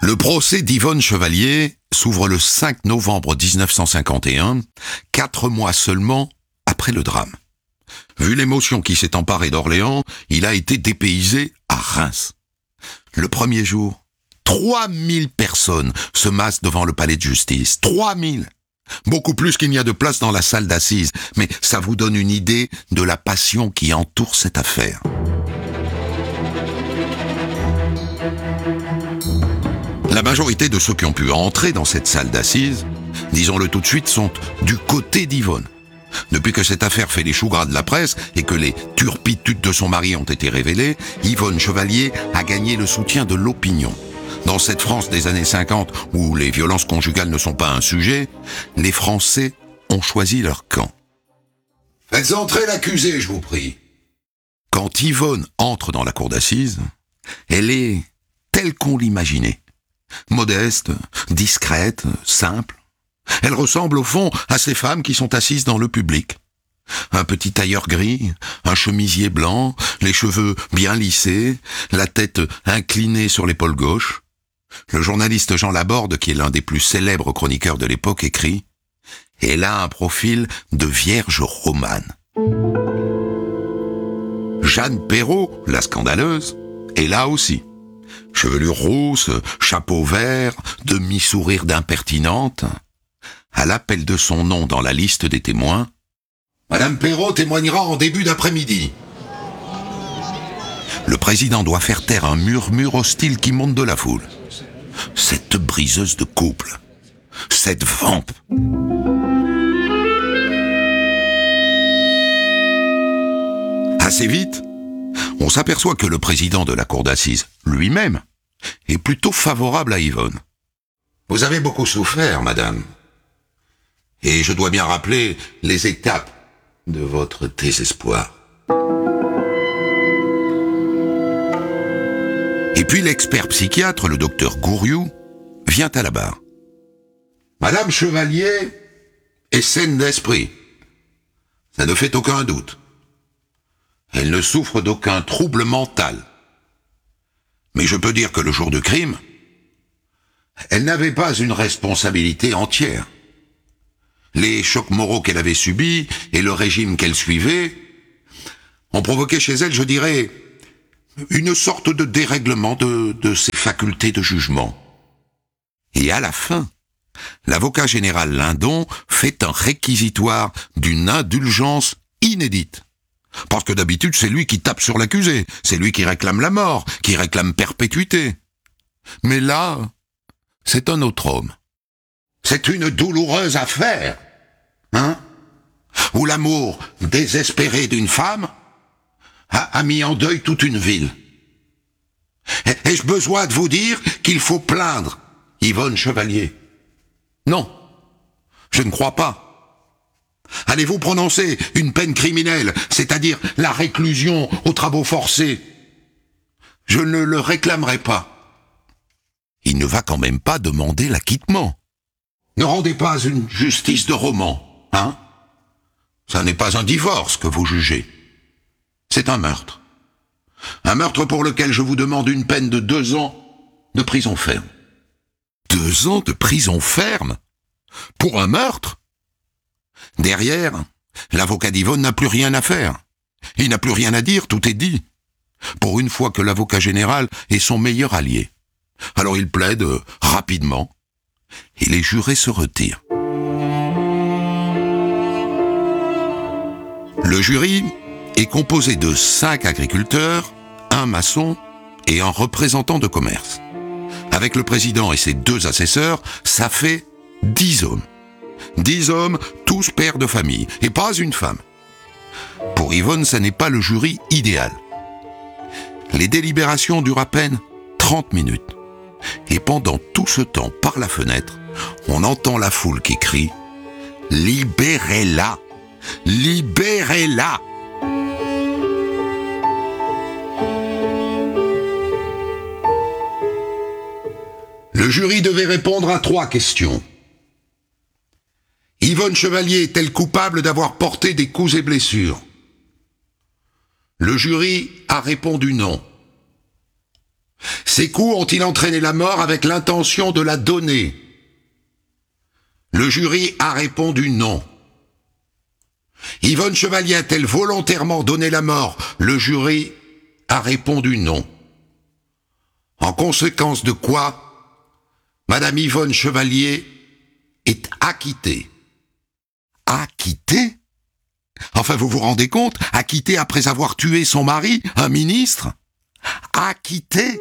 Le procès d'Yvonne Chevalier s'ouvre le 5 novembre 1951, 4 mois seulement après le drame. Vu l'émotion qui s'est emparée d'Orléans, il a été dépaysé à Reims. Le premier jour, 3000 personnes se massent devant le palais de justice. 3000! Beaucoup plus qu'il n'y a de place dans la salle d'assises, mais ça vous donne une idée de la passion qui entoure cette affaire. La majorité de ceux qui ont pu entrer dans cette salle d'assises, disons-le tout de suite, sont du côté d'Yvonne. Depuis que cette affaire fait les choux gras de la presse et que les turpitudes de son mari ont été révélées, Yvonne Chevalier a gagné le soutien de l'opinion. Dans cette France des années 50, où les violences conjugales ne sont pas un sujet, les Français ont choisi leur camp. Faites entrer l'accusé, je vous prie. Quand Yvonne entre dans la cour d'assises, elle est telle qu'on l'imaginait. Modeste, discrète, simple. Elle ressemble au fond à ces femmes qui sont assises dans le public. Un petit tailleur gris, un chemisier blanc, les cheveux bien lissés, la tête inclinée sur l'épaule gauche. Le journaliste Jean Laborde, qui est l'un des plus célèbres chroniqueurs de l'époque, écrit « Elle a un profil de vierge romane ». Jeanne Perrot, la scandaleuse, est là aussi. Chevelure rousse, chapeau vert, demi-sourire d'impertinente. À l'appel de son nom dans la liste des témoins, Madame Perrot témoignera en début d'après-midi. Le président doit faire taire un murmure hostile qui monte de la foule. Cette briseuse de couple, cette vampe. Assez vite, on s'aperçoit que le président de la cour d'assises, lui-même, est plutôt favorable à Yvonne. Vous avez beaucoup souffert, madame. Et je dois bien rappeler les étapes de votre désespoir. Et puis l'expert psychiatre, le docteur Gouriou, vient à la barre. Madame Chevalier est saine d'esprit. Ça ne fait aucun doute. Elle ne souffre d'aucun trouble mental. Mais je peux dire que le jour du crime, elle n'avait pas une responsabilité entière. Les chocs moraux qu'elle avait subis et le régime qu'elle suivait ont provoqué chez elle, je dirais, une sorte de dérèglement de ses facultés de jugement. Et à la fin, l'avocat général Lindon fait un réquisitoire d'une indulgence inédite. Parce que d'habitude, c'est lui qui tape sur l'accusé, c'est lui qui réclame la mort, qui réclame perpétuité. Mais là, c'est un autre homme. C'est une douloureuse affaire, hein, où l'amour désespéré d'une femme a mis en deuil toute une ville. Ai-je besoin de vous dire qu'il faut plaindre Yvonne Chevalier? Non, je ne crois pas. Allez-vous prononcer une peine criminelle, c'est-à-dire la réclusion aux travaux forcés? Je ne le réclamerai pas. Il ne va quand même pas demander l'acquittement. Ne rendez pas une justice de roman, hein? Ça n'est pas un divorce que vous jugez. C'est un meurtre. Un meurtre pour lequel je vous demande une peine de 2 ans de prison ferme. 2 ans de prison ferme? Pour un meurtre? Derrière, l'avocat d'Yvonne n'a plus rien à faire. Il n'a plus rien à dire, tout est dit. Pour une fois que l'avocat général est son meilleur allié. Alors il plaide rapidement, et les jurés se retirent. Le jury est composé de 5 agriculteurs, un maçon et un représentant de commerce. Avec le président et ses 2 assesseurs, ça fait 10 hommes. 10 hommes, tous pères de famille, et pas une femme. Pour Yvonne, ça n'est pas le jury idéal. Les délibérations durent à peine 30 minutes. Et pendant tout ce temps, par la fenêtre, on entend la foule qui crie « Libérez-la! Libérez-la !» Le jury devait répondre à 3 questions. Yvonne Chevalier est-elle coupable d'avoir porté des coups et blessures? Le jury a répondu non. Ces coups ont-ils entraîné la mort avec l'intention de la donner? Le jury a répondu non. Yvonne Chevalier a-t-elle volontairement donné la mort? Le jury a répondu non. En conséquence de quoi, Madame Yvonne Chevalier est acquittée. Acquittée? Enfin, vous vous rendez compte? Acquittée après avoir tué son mari, un ministre? Acquittée?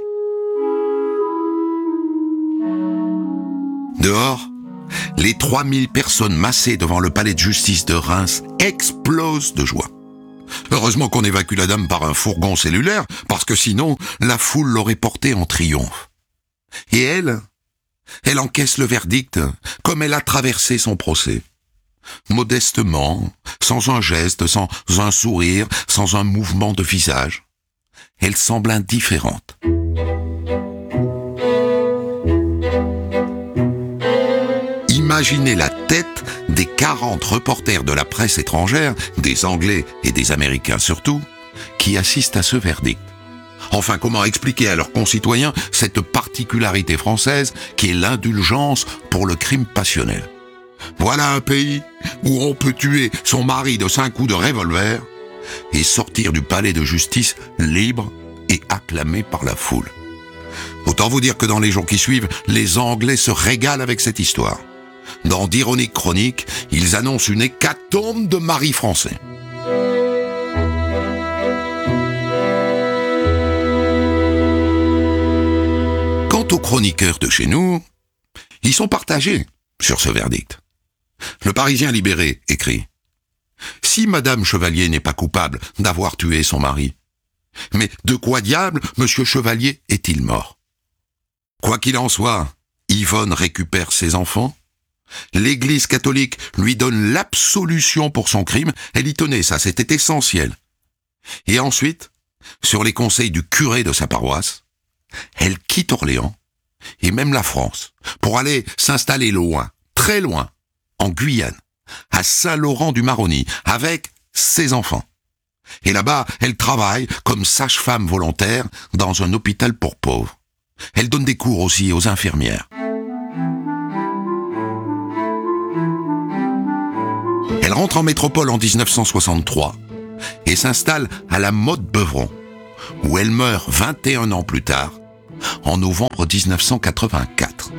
Dehors, les 3000 personnes massées devant le palais de justice de Reims explosent de joie. Heureusement qu'on évacue la dame par un fourgon cellulaire, parce que sinon, la foule l'aurait portée en triomphe. Et elle encaisse le verdict comme elle a traversé son procès. Modestement, sans un geste, sans un sourire, sans un mouvement de visage. Elle semble indifférente. Imaginez la tête des 40 reporters de la presse étrangère, des Anglais et des Américains surtout, qui assistent à ce verdict. Enfin, comment expliquer à leurs concitoyens cette particularité française qui est l'indulgence pour le crime passionnel? Voilà un pays où on peut tuer son mari de 5 coups de revolver et sortir du palais de justice libre et acclamé par la foule. Autant vous dire que dans les jours qui suivent, les Anglais se régalent avec cette histoire. Dans d'ironiques chroniques, ils annoncent une hécatombe de maris français. Quant aux chroniqueurs de chez nous, ils sont partagés sur ce verdict. Le Parisien libéré écrit « Si Madame Chevalier n'est pas coupable d'avoir tué son mari, mais de quoi diable Monsieur Chevalier est-il mort? Quoi qu'il en soit, Yvonne récupère ses enfants. L'Église catholique lui donne l'absolution pour son crime. Elle y tenait, ça, c'était essentiel. Et ensuite, sur les conseils du curé de sa paroisse, elle quitte Orléans et même la France pour aller s'installer loin, très loin, en Guyane, à Saint-Laurent-du-Maroni, avec ses enfants. Et là-bas, elle travaille comme sage-femme volontaire dans un hôpital pour pauvres. Elle donne des cours aussi aux infirmières. Elle rentre en métropole en 1963 et s'installe à la Motte-Beuvron, où elle meurt 21 ans plus tard, en novembre 1984.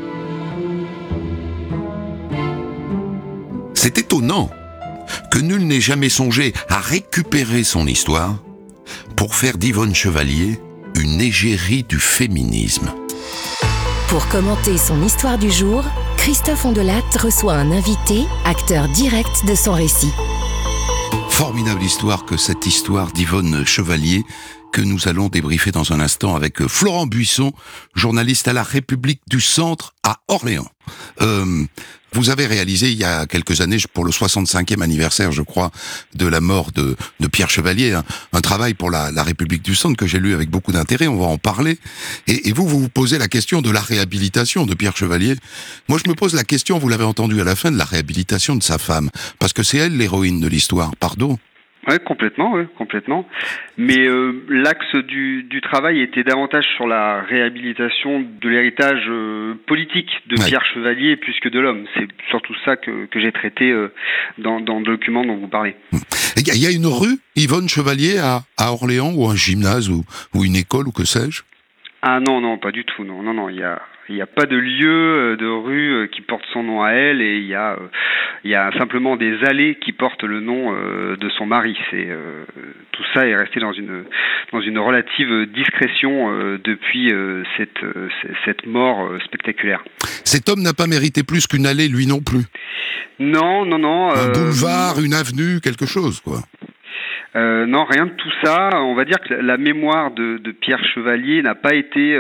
C'est étonnant que nul n'ait jamais songé à récupérer son histoire pour faire d'Yvonne Chevalier une égérie du féminisme. Pour commenter son histoire du jour, Christophe Ondelat reçoit un invité, acteur direct de son récit. Formidable histoire que cette histoire d'Yvonne Chevalier que nous allons débriefer dans un instant avec Florent Buisson, journaliste à la République du Centre à Orléans. Vous avez réalisé il y a quelques années, pour le 65e anniversaire, je crois, de la mort de Pierre Chevalier, un travail pour la République du Centre que j'ai lu avec beaucoup d'intérêt, on va en parler. Et vous vous posez la question de la réhabilitation de Pierre Chevalier. Moi, je me pose la question, vous l'avez entendu à la fin, de la réhabilitation de sa femme, parce que c'est elle l'héroïne de l'histoire, pardon. Oui, complètement. Mais l'axe du travail était davantage sur la réhabilitation de l'héritage politique de Pierre Chevalier plus que de l'homme. C'est surtout ça que j'ai traité dans le document dont vous parlez. Il y a une rue, Yvonne Chevalier, à Orléans, ou un gymnase, ou une école, ou que sais-je? Ah non, pas du tout, non, il y a pas de lieu, de rue qui porte son nom à elle, et il y a simplement des allées qui portent le nom de son mari. Tout ça est resté dans une relative discrétion depuis cette mort spectaculaire. Cet homme n'a pas mérité plus qu'une allée, lui non plus. Non. Un boulevard, une avenue, quelque chose, quoi. Non, rien de tout ça. On va dire que la mémoire de Pierre Chevalier n'a pas été,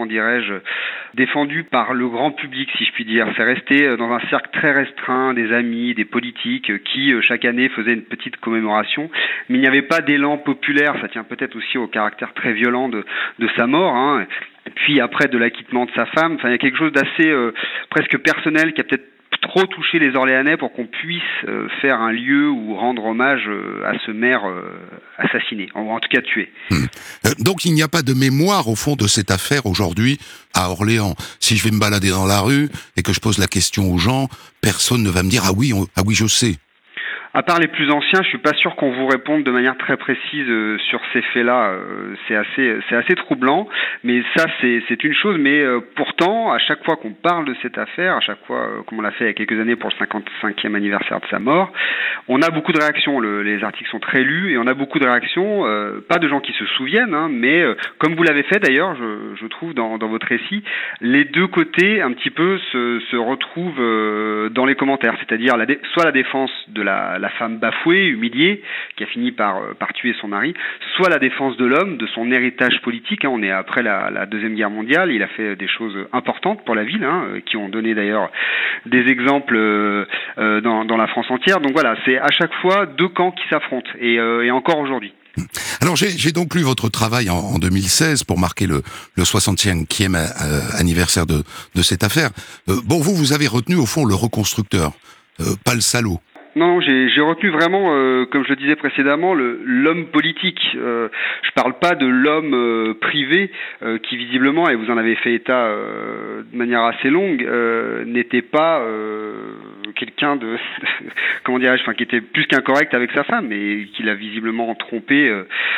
défendue par le grand public, si je puis dire. C'est resté dans un cercle très restreint des amis, des politiques qui, chaque année, faisaient une petite commémoration. Mais il n'y avait pas d'élan populaire. Ça tient peut-être aussi au caractère très violent de sa mort, hein. Et puis après, de l'acquittement de sa femme. Enfin, il y a quelque chose d'assez presque personnel qui a peut-être trop toucher les Orléanais pour qu'on puisse faire un lieu ou rendre hommage à ce maire assassiné, en tout cas tué. Donc il n'y a pas de mémoire au fond de cette affaire aujourd'hui à Orléans. Si je vais me balader dans la rue et que je pose la question aux gens, personne ne va me dire ah oui je sais. À part les plus anciens, je suis pas sûr qu'on vous réponde de manière très précise sur ces faits-là. C'est assez troublant, mais ça c'est une chose. Mais pourtant, à chaque fois qu'on parle de cette affaire, à chaque fois, comme on l'a fait il y a quelques années pour le 55e anniversaire de sa mort, on a beaucoup de réactions. Les articles sont très lus et on a beaucoup de réactions. Pas de gens qui se souviennent, hein, mais comme vous l'avez fait d'ailleurs, je trouve dans votre récit, les deux côtés un petit peu se retrouvent dans les commentaires, c'est-à-dire soit la défense de la femme bafouée, humiliée, qui a fini par tuer son mari, soit la défense de l'homme, de son héritage politique. Hein, on est après la Deuxième Guerre mondiale, il a fait des choses importantes pour la ville, qui ont donné d'ailleurs des exemples dans la France entière. Donc voilà, c'est à chaque fois deux camps qui s'affrontent, et encore aujourd'hui. Alors j'ai donc lu votre travail en 2016 pour marquer le 65e anniversaire de cette affaire. Vous avez retenu au fond le reconstructeur, pas le salaud. Non, j'ai retenu vraiment, comme je le disais précédemment, l'homme politique. Je parle pas de l'homme privé qui visiblement, et vous en avez fait état de manière assez longue, n'était pas quelqu'un de comment dirais-je, qui était plus qu'incorrect avec sa femme et qui l'a visiblement trompé.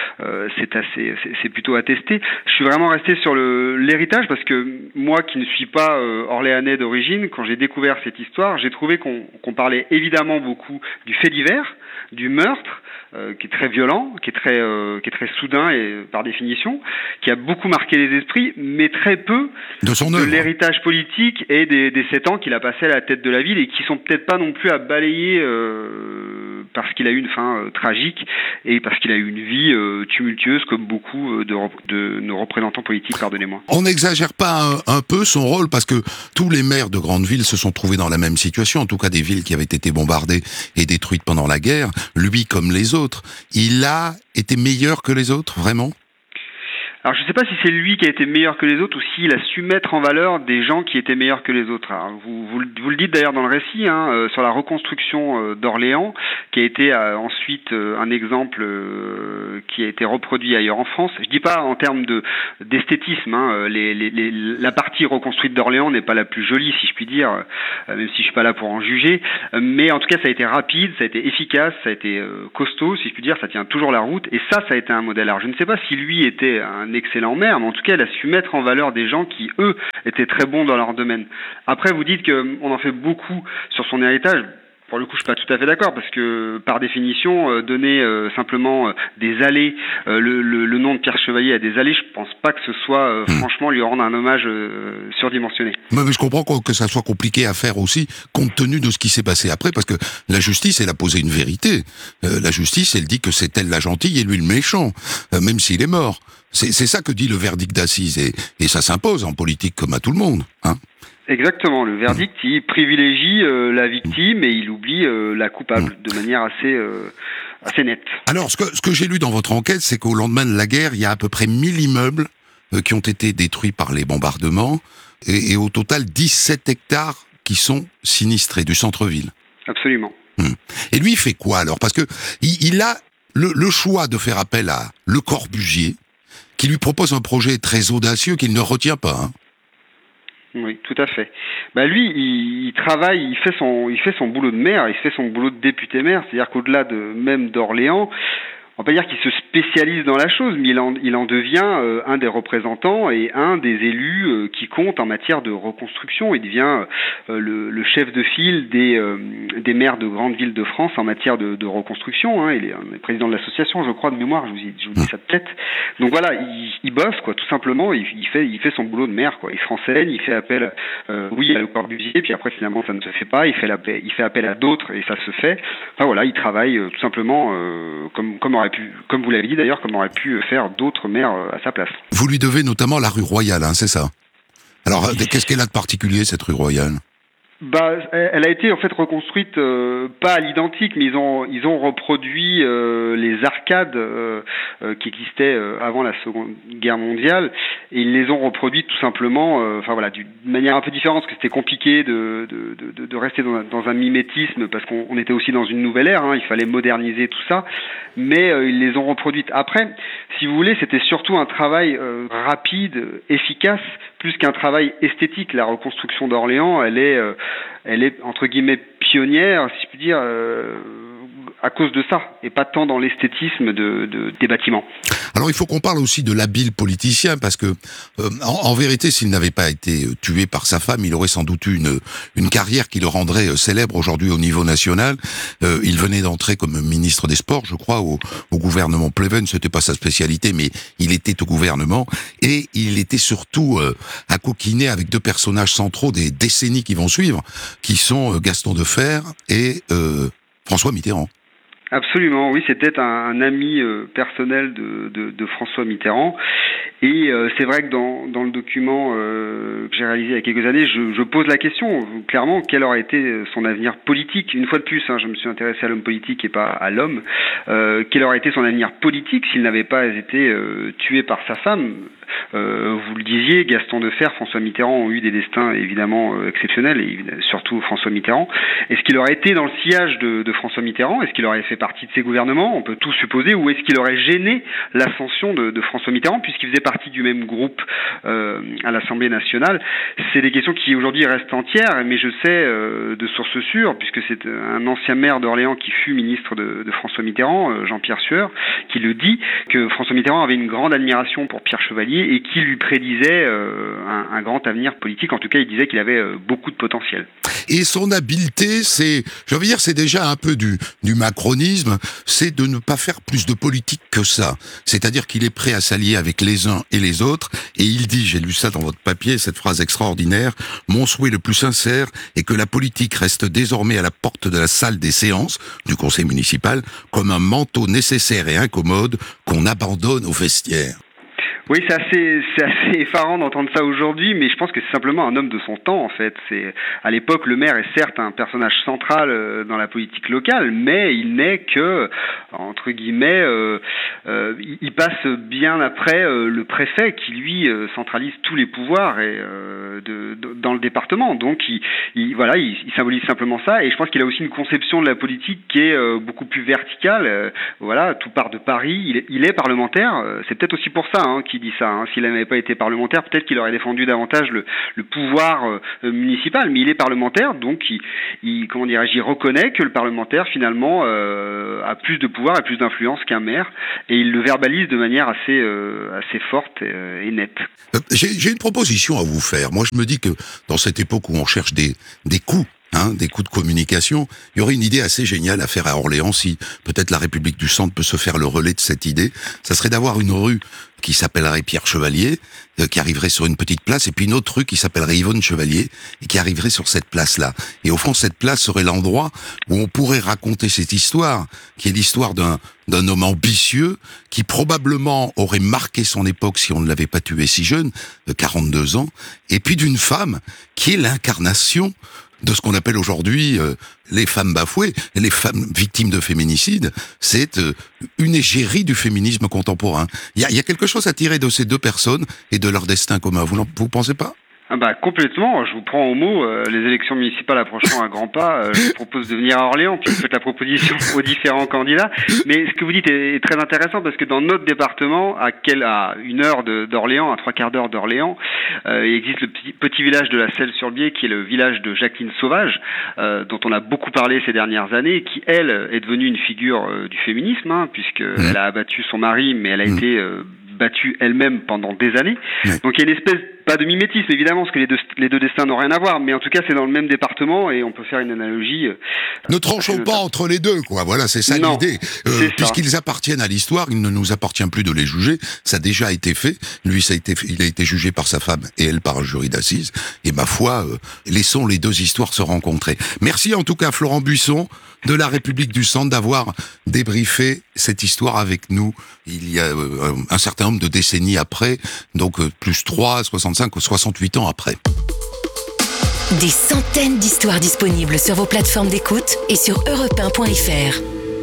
C'est plutôt attesté. Je suis vraiment resté sur l'héritage parce que moi, qui ne suis pas orléanais d'origine, quand j'ai découvert cette histoire, j'ai trouvé qu'on parlait évidemment beaucoup du fait divers, du meurtre, qui est très violent, qui est très soudain et par définition, qui a beaucoup marqué les esprits, mais très peu de l'héritage politique et des 7 ans qu'il a passé à la tête de la ville et qui sont peut-être pas non plus à balayer parce qu'il a eu une fin tragique et parce qu'il a eu une vie tumultueuse comme beaucoup de nos représentants politiques, pardonnez-moi. On n'exagère pas un peu son rôle parce que tous les maires de grandes villes se sont trouvés dans la même situation, en tout cas des villes qui avaient été bombardées et détruites pendant la guerre, lui comme les autres. Il a été meilleur que les autres, vraiment ? Alors je ne sais pas si c'est lui qui a été meilleur que les autres ou s'il a su mettre en valeur des gens qui étaient meilleurs que les autres. Alors, vous le dites d'ailleurs dans le récit, sur la reconstruction d'Orléans, qui a été ensuite un exemple qui a été reproduit ailleurs en France. Je dis pas en termes d'esthétisme, la partie reconstruite d'Orléans n'est pas la plus jolie, si je puis dire, même si je suis pas là pour en juger, mais en tout cas ça a été rapide, ça a été efficace, ça a été costaud, si je puis dire, ça tient toujours la route, et ça a été un modèle. Alors je ne sais pas si lui était un excellent maire, mais en tout cas, il a su mettre en valeur des gens qui, eux, étaient très bons dans leur domaine. Après, vous dites qu'on en fait beaucoup sur son héritage. Pour le coup, je suis pas tout à fait d'accord, parce que, par définition, donner simplement des allées, le nom de Pierre Chevalier à des allées, je pense pas que ce soit, franchement, lui rendre un hommage surdimensionné. Mais je comprends que ça soit compliqué à faire aussi, compte tenu de ce qui s'est passé après, parce que la justice, elle a posé une vérité. La justice, elle dit que c'est elle la gentille et lui le méchant, même s'il est mort. C'est ça que dit le verdict d'assises, et ça s'impose en politique comme à tout le monde, hein. Exactement, le verdict, il privilégie la victime et il oublie la coupable de manière assez nette. Alors, ce que j'ai lu dans votre enquête, c'est qu'au lendemain de la guerre, il y a à peu près 1000 immeubles qui ont été détruits par les bombardements, et au total 17 hectares qui sont sinistrés du centre-ville. Absolument. Et lui, il fait quoi alors ? Parce que il a le choix de faire appel à Le Corbusier, qui lui propose un projet très audacieux qu'il ne retient pas. Oui, tout à fait. Lui, il travaille, il fait son boulot de maire, il fait son boulot de député maire, c'est-à-dire qu'au-delà même d'Orléans, on va pas dire qu'il se spécialise dans la chose, mais il en devient un des représentants et un des élus qui compte en matière de reconstruction. Il devient le chef de file des maires de grandes villes de France en matière de reconstruction. Il est président de l'association, je crois, de mémoire. Je vous dis ça de tête. Donc voilà, il bosse, quoi, tout simplement. Il fait son boulot de maire, quoi. Il se renseigne, il fait appel, à Le Corbusier, puis après finalement ça ne se fait pas. Il fait appel à d'autres et ça se fait. Enfin voilà, il travaille tout simplement comme vous l'avez dit d'ailleurs, comme aurait pu faire d'autres maires à sa place. Vous lui devez notamment la rue Royale, c'est ça ? Alors, qu'est-ce qu'elle a de particulier, cette rue Royale ? Elle a été en fait reconstruite pas à l'identique, mais ils ont reproduit les arcades qui existaient avant la Seconde Guerre mondiale, et ils les ont reproduites tout simplement, d'une manière un peu différente, parce que c'était compliqué de rester dans un mimétisme, parce qu'on était aussi dans une nouvelle ère, il fallait moderniser tout ça, mais ils les ont reproduites. Après, si vous voulez, c'était surtout un travail rapide, efficace, plus qu'un travail esthétique. La reconstruction d'Orléans, elle est entre guillemets pionnière, si je puis dire, à cause de ça, et pas tant dans l'esthétisme des bâtiments. Alors il faut qu'on parle aussi de l'habile politicien, parce que en vérité, s'il n'avait pas été tué par sa femme, il aurait sans doute eu une carrière qui le rendrait célèbre aujourd'hui au niveau national. Il venait d'entrer comme ministre des Sports, je crois, au gouvernement Pleven. C'était pas sa spécialité, mais il était au gouvernement, et il était surtout à coquiner avec deux personnages centraux des décennies qui vont suivre, qui sont Gaston Defferre et François Mitterrand. Absolument, oui, c'était un ami personnel de François Mitterrand, et c'est vrai que dans le document que j'ai réalisé il y a quelques années, je pose la question clairement, quel aurait été son avenir politique. Une fois de plus, je me suis intéressé à l'homme politique et pas à l'homme. Quel aurait été son avenir politique s'il n'avait pas été tué par sa femme. Vous le disiez, Gaston Defferre, François Mitterrand ont eu des destins évidemment exceptionnels, et surtout François Mitterrand. Est-ce qu'il aurait été dans le sillage de François Mitterrand? Est-ce qu'il aurait fait partie de ses gouvernements? On peut tout supposer. Ou est-ce qu'il aurait gêné l'ascension de François Mitterrand, puisqu'il faisait partie du même groupe à l'Assemblée nationale? C'est des questions qui aujourd'hui restent entières, mais je sais de sources sûres, puisque c'est un ancien maire d'Orléans qui fut ministre de François Mitterrand, Jean-Pierre Sueur, qui le dit, que François Mitterrand avait une grande admiration pour Pierre Chevalier, et qui lui prédisait un grand avenir politique. En tout cas, il disait qu'il avait beaucoup de potentiel. Et son habileté, c'est déjà un peu du macronisme, c'est de ne pas faire plus de politique que ça. C'est-à-dire qu'il est prêt à s'allier avec les uns et les autres, et il dit, j'ai lu ça dans votre papier, cette phrase extraordinaire, « Mon souhait le plus sincère est que la politique reste désormais à la porte de la salle des séances du conseil municipal comme un manteau nécessaire et incommode qu'on abandonne aux vestiaires. » Oui, c'est assez effarant d'entendre ça aujourd'hui, mais je pense que c'est simplement un homme de son temps, en fait. À l'époque, le maire est certes un personnage central dans la politique locale, mais il n'est que, entre guillemets, il passe bien après le préfet, qui lui centralise tous les pouvoirs dans le département. Donc, il symbolise simplement ça, et je pense qu'il a aussi une conception de la politique qui est beaucoup plus verticale. Tout part de Paris. Il est parlementaire. C'est peut-être aussi pour ça qu'il dit ça. S'il n'avait pas été parlementaire, peut-être qu'il aurait défendu davantage le pouvoir municipal, mais il est parlementaire, donc il reconnaît que le parlementaire finalement a plus de pouvoir et plus d'influence qu'un maire, et il le verbalise de manière assez forte et nette. J'ai une proposition à vous faire. Moi, je me dis que dans cette époque où on cherche des coups, des coups de communication, il y aurait une idée assez géniale à faire à Orléans, si peut-être la République du Centre peut se faire le relais de cette idée. Ça serait d'avoir une rue qui s'appellerait Pierre Chevalier, qui arriverait sur une petite place, et puis une autre rue qui s'appellerait Yvonne Chevalier, et qui arriverait sur cette place-là. Et au fond, cette place serait l'endroit où on pourrait raconter cette histoire, qui est l'histoire d'un homme ambitieux, qui probablement aurait marqué son époque si on ne l'avait pas tué si jeune, de 42 ans, et puis d'une femme qui est l'incarnation de ce qu'on appelle aujourd'hui les femmes bafouées, les femmes victimes de féminicide. C'est une égérie du féminisme contemporain. Il y a quelque chose à tirer de ces deux personnes et de leur destin commun. Vous pensez pas ? Complètement, je vous prends au mot. Les élections municipales approchant à grands pas, je vous propose de venir à Orléans, puis vous faites la proposition aux différents candidats. Mais ce que vous dites est très intéressant, parce que dans notre département, à une heure d'Orléans, à 3/4 d'heure d'Orléans, il existe le petit village de la Selle-sur-Biais, qui est le village de Jacqueline Sauvage, dont on a beaucoup parlé ces dernières années, qui, elle, est devenue une figure du féminisme, puisqu'elle a abattu son mari, mais elle a été battue elle-même pendant des années. Donc il y a une espèce, pas de mimétisme évidemment, parce que les deux destins n'ont rien à voir, mais en tout cas c'est dans le même département, et on peut faire une analogie. Ne tranchons pas entre les deux, quoi. Voilà, c'est ça l'idée. Puisqu'ils appartiennent à l'histoire, il ne nous appartient plus de les juger. Ça a déjà été fait. Lui, il a été jugé par sa femme et elle par un jury d'assises. Et ma foi, laissons les deux histoires se rencontrer. Merci en tout cas Florent Buisson de la République du Centre d'avoir débriefé cette histoire avec nous. Il y a un certain nombre de décennies après, donc plus 3, 65 ou 68 ans après. Des centaines d'histoires disponibles sur vos plateformes d'écoute et sur europe1.fr.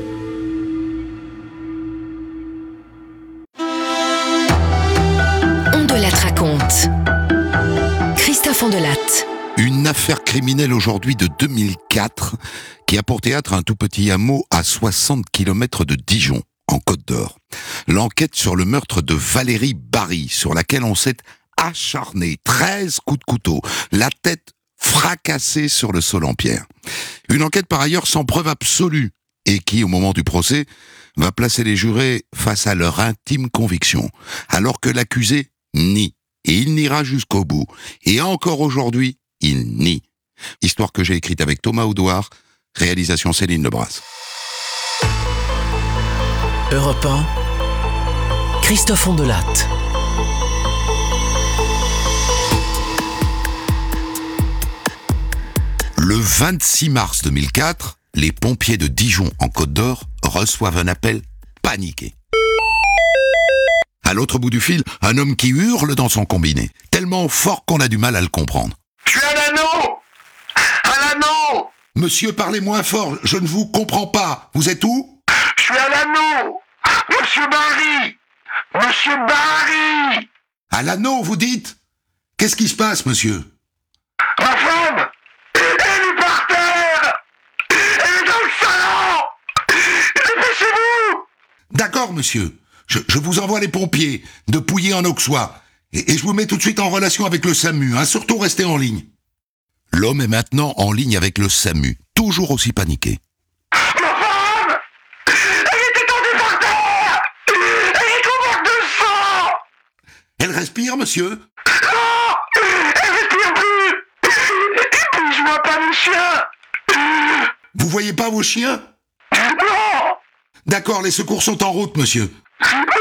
On de la raconte. Christophe Ondelatte. Une affaire criminelle aujourd'hui de 2004 qui a pour théâtre un tout petit hameau à 60 km de Dijon, en Côte d'Or. L'enquête sur le meurtre de Valérie Barry, sur laquelle on s'est acharné, 13 coups de couteau, la tête fracassée sur le sol en pierre. Une enquête par ailleurs sans preuve absolue et qui, au moment du procès, va placer les jurés face à leur intime conviction, alors que l'accusé nie. Et il niera jusqu'au bout. Et encore aujourd'hui, il nie. Histoire que j'ai écrite avec Thomas Audouard, réalisation Céline Lebras. Europe 1, Christophe Ondelatte. Le 26 mars 2004, les pompiers de Dijon en Côte d'Or reçoivent un appel paniqué. À l'autre bout du fil, un homme qui hurle dans son combiné, tellement fort qu'on a du mal à le comprendre. « Je suis à l'anneau ! À l'anneau ! Monsieur, parlez moins fort, je ne vous comprends pas. Vous êtes où ? Je suis à l'anneau ! Monsieur Barry ! Monsieur Barry ! À l'anneau, vous dites ? Qu'est-ce qui se passe, monsieur ? Ma femme ! Elle est par terre ! Elle est dans le salon ! Dépêchez-vous ! D'accord, monsieur. Je vous envoie les pompiers de Pouilly en Auxois. Et je vous mets tout de suite en relation avec le SAMU, hein. Surtout restez en ligne. L'homme est maintenant en ligne avec le SAMU, toujours aussi paniqué. Ma femme ! Elle est étendue par terre ! Elle est couverte de sang ! Elle respire, monsieur ? Non ! Elle respire plus ! Et puis je vois pas mes chiens ! Vous voyez pas vos chiens ? Non ! D'accord, les secours sont en route, monsieur. Mais